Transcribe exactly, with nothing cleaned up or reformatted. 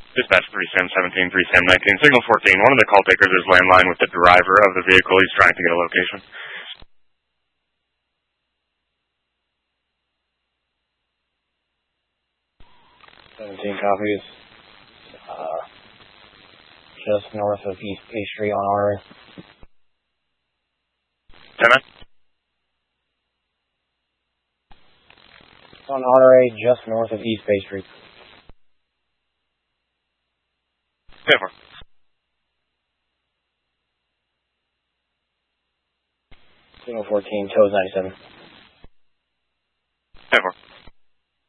Dispatch three Sam seventeen, three Sam nineteen, signal fourteen. One of the call takers is landline with the driver of the vehicle. He's trying to get a location. seventeen copies. Uh, just north of East Bay Street on R A. ten nine. On R A, just north of East Bay Street. ten four. Signal fourteen, toes ninety-seven. ten four.